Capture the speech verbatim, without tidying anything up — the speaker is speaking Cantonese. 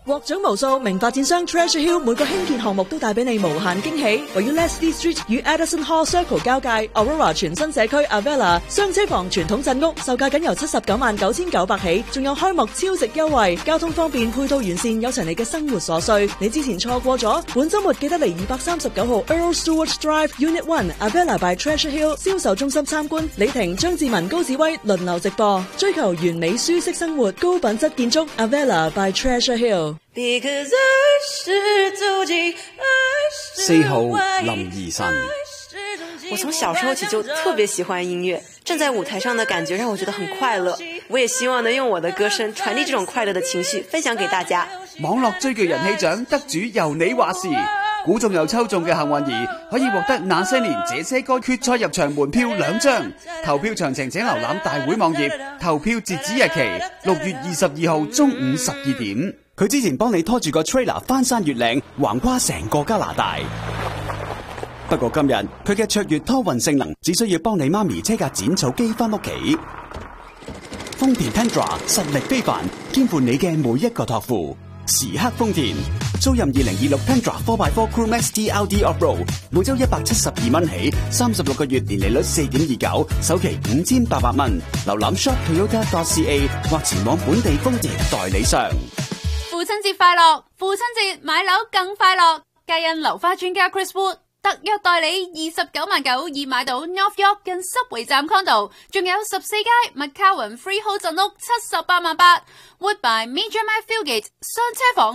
獲獎無數，名發展商 Treasure Hill 每個興建項目都帶俾你無限驚喜。位於 Leslie Street 與 Addison Hall Circle 交界 Aurora 全新社區 Avella 雙車房傳統鎮屋，售價僅由七十九萬九千九百起，仲有開幕超值優惠，交通方便，配套完善，有齊你嘅生活所需。你之前錯過咗，本週末記得嚟二百三十九號 Earl Stewart Drive Unit One Avella by Treasure Hill 銷售中心參觀。李婷、張志文、高子威輪流直播，追求完美舒適生活，高品質建築 Avella by Treasure Hill。 四號林怡晨， 我從小時候起就特別喜歡音樂，站在舞台上的感覺讓我覺得很快樂。我也希望能用我的歌聲傳遞這種快樂的情緒，分享給大家。 網絡追劇人氣獎得主由你話事，估中又抽中嘅幸運兒可以獲得那些年這些歌決賽入場門票兩張。投票詳情請瀏覽大會網頁，投票截止日期六月二十二號中午十二點。佢之前幫你拖住個 trailer 翻山越嶺，橫跨成個加拿大。不過今日佢嘅卓越拖運性能，只需要幫你媽咪車架剪草機翻屋企。豐田 Tundra 實力非凡，肩負你嘅每一個託付。時刻豐田，租任二零二六 Tundra four by four Crew Max T L D Off-Road， 每周一百七十二蚊起，三十六個月年利率四點二九，首期五千八百蚊。瀏覽 shop toyota dot c a 或前往本地豐田代理商。 父親節快樂！父親節買樓更快樂，皆因樓花專家 Chris Wood 特約代理二十九萬九已買到 North York 近濕圍站 condo， 仲有十四街麥卡雲 freehold 鎮屋七十八萬八 ，Wood by Major My Fieldgate 雙車房。